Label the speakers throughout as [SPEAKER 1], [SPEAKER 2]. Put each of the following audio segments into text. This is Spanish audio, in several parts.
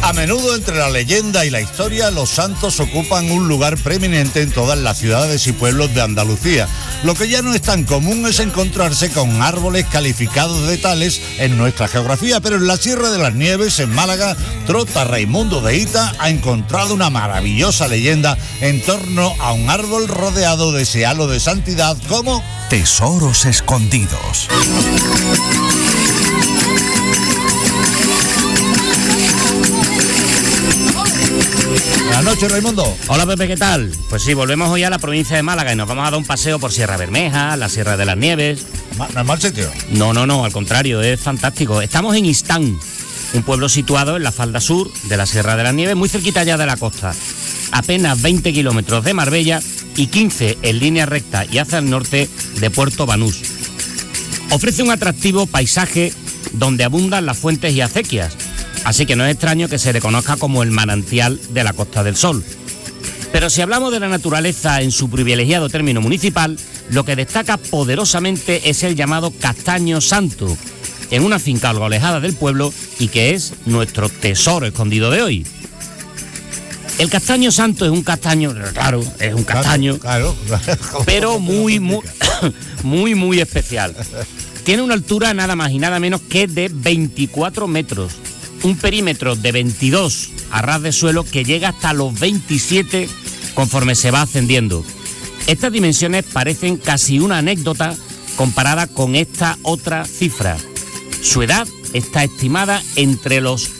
[SPEAKER 1] A menudo entre la leyenda y la historia, los santos ocupan un lugar preeminente en todas las ciudades y pueblos de Andalucía. Lo que ya no es tan común es encontrarse con árboles calificados de tales en nuestra geografía, pero en la Sierra de las Nieves, en Málaga, Trota Raimundo de Hita ha encontrado una maravillosa leyenda en torno a un árbol rodeado de ese halo de santidad como
[SPEAKER 2] tesoros escondidos.
[SPEAKER 1] Buenas noches, Raimundo.
[SPEAKER 3] Hola, Pepe, ¿qué tal? Pues sí, volvemos hoy a la provincia de Málaga y nos vamos a dar un paseo por Sierra Bermeja, la Sierra de las Nieves.
[SPEAKER 1] ¿No es mal sitio?
[SPEAKER 3] No, al contrario, es fantástico. Estamos en Istán, un pueblo situado en la falda sur de la Sierra de las Nieves, muy cerquita ya de la costa. Apenas 20 kilómetros de Marbella y 15 en línea recta y hacia el norte de Puerto Banús. Ofrece un atractivo paisaje donde abundan las fuentes y acequias, así que no es extraño que se le conozca como el manantial de la Costa del Sol. Pero si hablamos de la naturaleza en su privilegiado término municipal, lo que destaca poderosamente es el llamado Castaño Santo, en una finca algo alejada del pueblo y que es nuestro tesoro escondido de hoy. El Castaño Santo es un castaño, claro, es un castaño,
[SPEAKER 1] claro.
[SPEAKER 3] pero muy especial. Tiene una altura nada más y nada menos que de 24 metros, un perímetro de 22 a ras de suelo que llega hasta los 27 conforme se va ascendiendo. Estas dimensiones parecen casi una anécdota comparada con esta otra cifra. Su edad está estimada entre los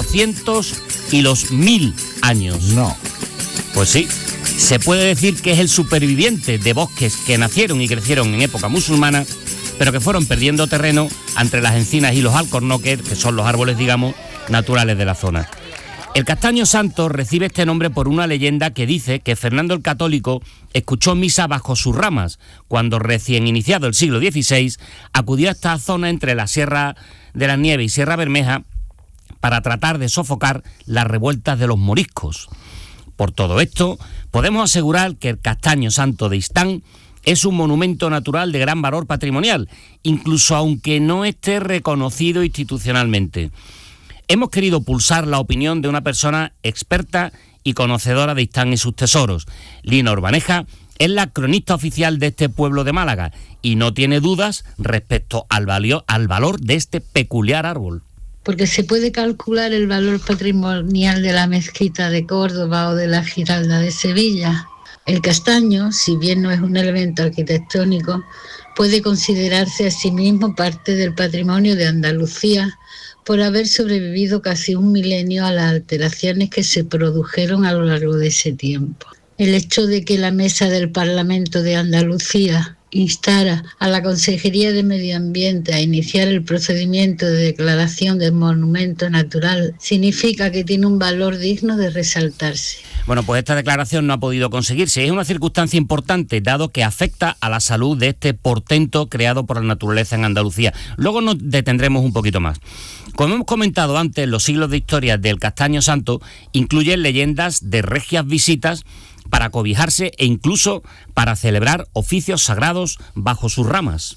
[SPEAKER 3] 800 y los 1000 años.
[SPEAKER 1] No.
[SPEAKER 3] Pues sí, se puede decir que es el superviviente de bosques que nacieron y crecieron en época musulmana, pero que fueron perdiendo terreno entre las encinas y los alcornoques, que son los árboles, digamos, naturales de la zona. El Castaño Santo recibe este nombre por una leyenda que dice que Fernando el Católico escuchó misa bajo sus ramas cuando, recién iniciado el siglo XVI, acudió a esta zona entre la Sierra de las Nieves y Sierra Bermeja para tratar de sofocar las revueltas de los moriscos. Por todo esto, podemos asegurar que el Castaño Santo de Istán es un monumento natural de gran valor patrimonial, incluso aunque no esté reconocido institucionalmente. Hemos querido pulsar la opinión de una persona experta y conocedora de Istán y sus tesoros. Lina Urbaneja es la cronista oficial de este pueblo de Málaga y no tiene dudas respecto al valor de este peculiar árbol.
[SPEAKER 4] Porque se puede calcular el valor patrimonial de la mezquita de Córdoba o de la Giralda de Sevilla. El castaño, si bien no es un elemento arquitectónico, puede considerarse a sí mismo parte del patrimonio de Andalucía por haber sobrevivido casi un milenio a las alteraciones que se produjeron a lo largo de ese tiempo. El hecho de que la Mesa del Parlamento de Andalucía instara a la Consejería de Medio Ambiente a iniciar el procedimiento de declaración de monumento natural significa que tiene un valor digno de resaltarse.
[SPEAKER 3] Bueno, pues esta declaración no ha podido conseguirse. Es una circunstancia importante, dado que afecta a la salud de este portento creado por la naturaleza en Andalucía. Luego nos detendremos un poquito más. Como hemos comentado antes, los siglos de historia del Castaño Santo incluyen leyendas de regias visitas para cobijarse e incluso para celebrar oficios sagrados bajo sus ramas.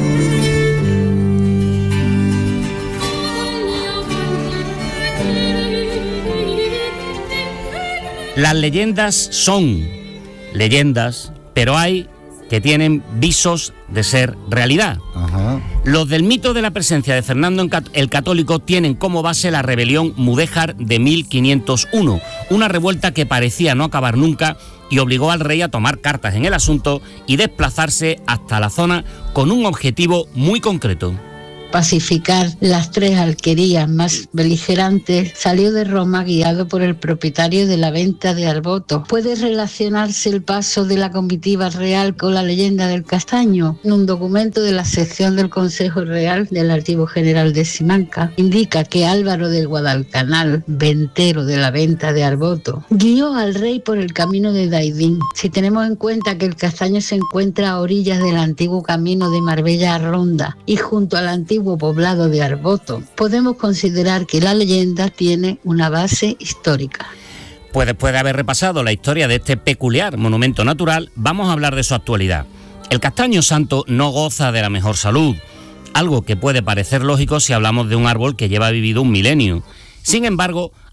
[SPEAKER 3] Las leyendas son leyendas, pero hay que tienen visos de ser realidad.
[SPEAKER 1] Ajá.
[SPEAKER 3] Los del mito de la presencia de Fernando el Católico tienen como base la rebelión mudéjar de 1501, una revuelta que parecía no acabar nunca y obligó al rey a tomar cartas en el asunto y desplazarse hasta la zona con un objetivo muy concreto.
[SPEAKER 4] Pacificar las tres alquerías más beligerantes, salió de Roma guiado por el propietario de la venta de Arboto. ¿Puede relacionarse el paso de la comitiva real con la leyenda del castaño? En un documento de la sección del Consejo Real del Archivo General de Simancas indica que Álvaro del Guadalcanal, ventero de la venta de Arboto, guió al rey por el camino de Daidín. Si tenemos en cuenta que el castaño se encuentra a orillas del antiguo camino de Marbella a Ronda y junto al antiguo poblado de Arboto, podemos considerar que la leyenda tiene una base histórica.
[SPEAKER 3] Pues después de haber repasado la historia de este peculiar monumento natural, vamos a hablar de su actualidad. El Castaño Santo no goza de la mejor salud, algo que puede parecer lógico si hablamos de un árbol que lleva vivido un milenio. Sin embargo,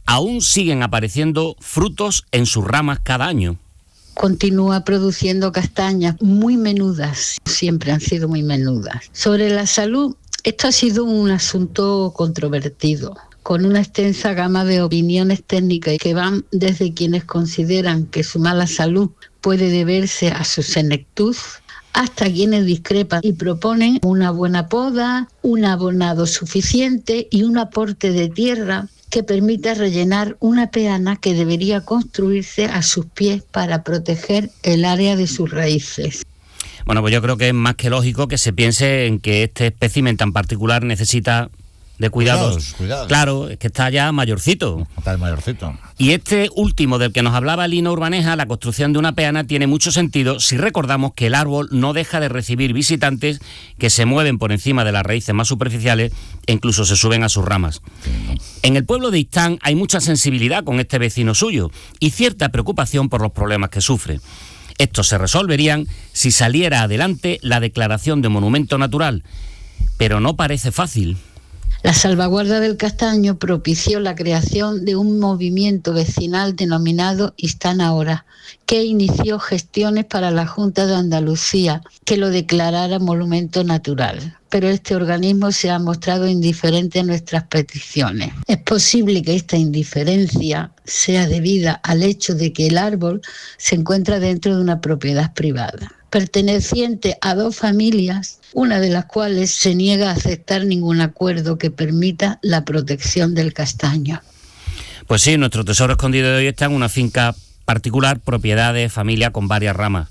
[SPEAKER 3] aún siguen apareciendo frutos en sus ramas cada año.
[SPEAKER 4] Continúa produciendo castañas muy menudas, siempre han sido muy menudas. Sobre la salud, esto ha sido un asunto controvertido, con una extensa gama de opiniones técnicas que van desde quienes consideran que su mala salud puede deberse a su senectud, hasta quienes discrepan y proponen una buena poda, un abonado suficiente y un aporte de tierra que permita rellenar una peana que debería construirse a sus pies para proteger el área de sus raíces.
[SPEAKER 3] Bueno, pues yo creo que es más que lógico que se piense en que este espécimen tan particular necesita de cuidados. Claro, es que está ya mayorcito.
[SPEAKER 1] Está mayorcito.
[SPEAKER 3] Y este último del que nos hablaba Lino Urbaneja, la construcción de una peana, tiene mucho sentido si recordamos que el árbol no deja de recibir visitantes que se mueven por encima de las raíces más superficiales e incluso se suben a sus ramas. En el pueblo de Istán hay mucha sensibilidad con este vecino suyo y cierta preocupación por los problemas que sufre. Estos se resolverían si saliera adelante la declaración de monumento natural, pero no parece fácil.
[SPEAKER 4] La salvaguarda del castaño propició la creación de un movimiento vecinal denominado Istán Ahora, que inició gestiones para la Junta de Andalucía que lo declarara monumento natural. Pero este organismo se ha mostrado indiferente a nuestras peticiones. Es posible que esta indiferencia sea debida al hecho de que el árbol se encuentra dentro de una propiedad privada, perteneciente a 2 familias, una de las cuales se niega a aceptar ningún acuerdo que permita la protección del castaño.
[SPEAKER 3] Pues sí, nuestro tesoro escondido de hoy está en una finca particular, propiedad de familia con varias ramas.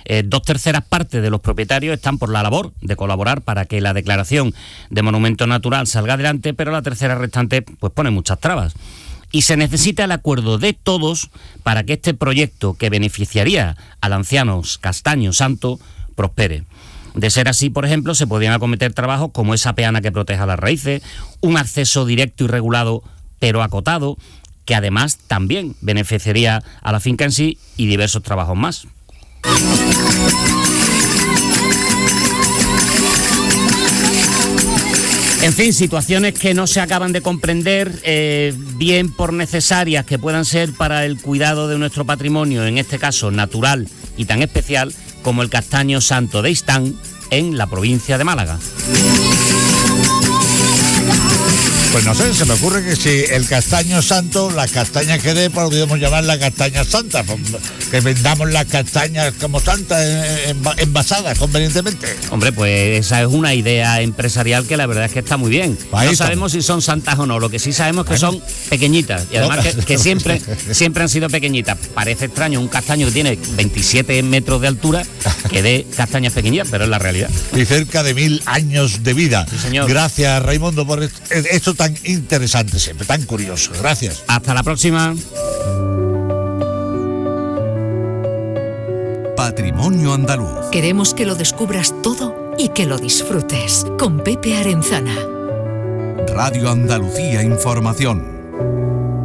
[SPEAKER 3] 2/3 partes de los propietarios están por la labor de colaborar para que la declaración de monumento natural salga adelante, pero la 1/3 restante pues pone muchas trabas. Y se necesita el acuerdo de todos para que este proyecto, que beneficiaría al anciano Castaño Santo, prospere. De ser así, por ejemplo, se podrían acometer trabajos como esa peana que proteja las raíces, un acceso directo y regulado pero acotado, que además también beneficiaría a la finca en sí, y diversos trabajos más. En fin, situaciones que no se acaban de comprender, bien por necesarias que puedan ser para el cuidado de nuestro patrimonio, en este caso natural y tan especial como el Castaño Santo de Istán, en la provincia de Málaga.
[SPEAKER 1] Pues no sé, se me ocurre que si el castaño santo, las castañas que dé, podríamos llamar la castaña santa, que vendamos las castañas como santas envasadas convenientemente.
[SPEAKER 3] Hombre, pues esa es una idea empresarial que la verdad es que está muy bien. No sabemos si son santas o no, lo que sí sabemos es que son pequeñitas, y además que siempre han sido pequeñitas. Parece extraño un castaño que tiene 27 metros de altura que dé castañas pequeñitas, pero es la realidad.
[SPEAKER 1] Y cerca de 1000 años de vida.
[SPEAKER 3] Sí, señor.
[SPEAKER 1] Gracias, Raimundo, por esto tan interesante siempre, tan curioso. Gracias.
[SPEAKER 3] Hasta la próxima.
[SPEAKER 2] Patrimonio andaluz.
[SPEAKER 5] Queremos que lo descubras todo y que lo disfrutes. Con Pepe Arenzana.
[SPEAKER 2] Radio Andalucía Información.